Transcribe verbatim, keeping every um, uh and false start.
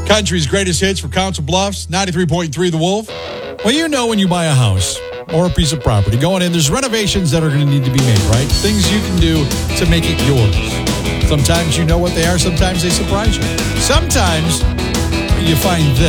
Country's greatest hits for Council Bluffs, ninety-three point three The Wolf. Well, you know when you buy a house or a piece of property, going in, there's renovations that are going to need to be made, right? Things you can do to make it yours. Sometimes you know what they are. Sometimes they surprise you. Sometimes you find this.